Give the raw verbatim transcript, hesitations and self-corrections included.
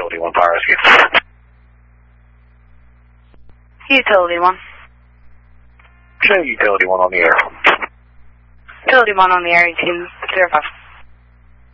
Utility one, Fire Rescue. Utility one. Show Utility one on the air. Utility one on the air, eighteen zero five.